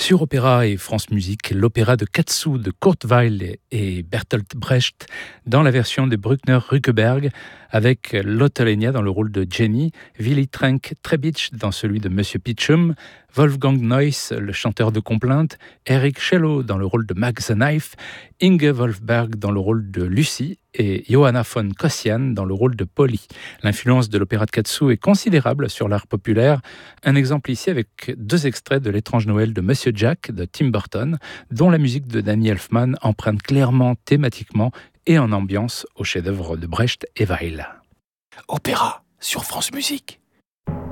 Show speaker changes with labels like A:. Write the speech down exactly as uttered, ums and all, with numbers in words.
A: Sur Opéra et France Musique, l'opéra de Katsu de Kurt Weill et Bertolt Brecht dans la version de Bruckner-Rückeberg avec Lotte Lenya dans le rôle de Jenny, Willy Trenck Trebitsch dans celui de Monsieur Pitchum, Wolfgang Neuss, le chanteur de complainte, Eric Schello dans le rôle de Max the Knife, Inge Wolfberg dans le rôle de Lucie et Johanna von Kossian dans le rôle de Polly. L'influence de l'opéra de Katsu est considérable sur l'art populaire. Un exemple ici avec deux extraits de L'étrange Noël de Monsieur Jack de Tim Burton, dont la musique de Danny Elfman emprunte clairement thématiquement et en ambiance au chef-d'œuvre de Brecht et Weill.
B: Opéra sur France Musique.